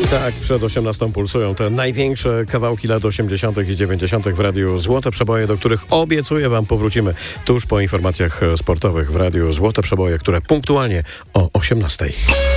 Tak, przed 18 pulsują te największe kawałki lat 80. i 90. w Radiu Złote Przeboje, do których obiecuję wam powrócimy tuż po informacjach sportowych w Radiu Złote Przeboje, które punktualnie o 18.